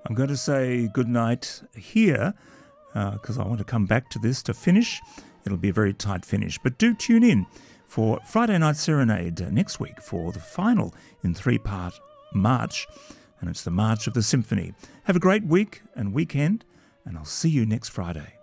I'm going to say good night here because I want to come back to this to finish. It'll be a very tight finish. But do tune in for Friday Night Serenade next week for the final in three-part march. And it's the March of the Symphony. Have a great week and weekend, and I'll see you next Friday.